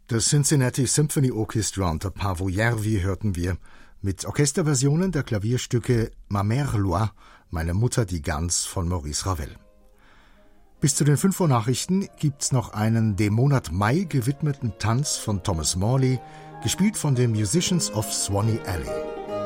Das Cincinnati Symphony Orchestra unter Paavo Järvi hörten wir mit Orchesterversionen der Klavierstücke Ma Mère Loi, Meine Mutter die Gans von Maurice Ravel. Bis zu den 5 Uhr Nachrichten gibt's noch einen dem Monat Mai gewidmeten Tanz von Thomas Morley, gespielt von den Musicians of Swanee Alley.